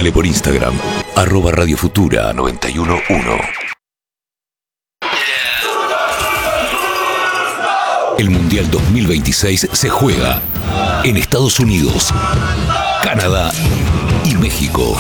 Seguile por Instagram, @Radio Futura 911. El Mundial 2026 se juega en Estados Unidos, Canadá y México.